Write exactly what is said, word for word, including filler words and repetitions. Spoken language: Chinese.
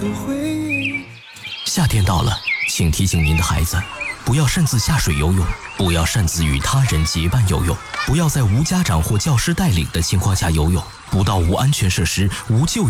夏天到了，请提醒您的孩子，不要擅自下水游泳，不要擅自与他人结伴游泳，不要在无家长或教师带领的情况下游泳，不到无安全设施、无救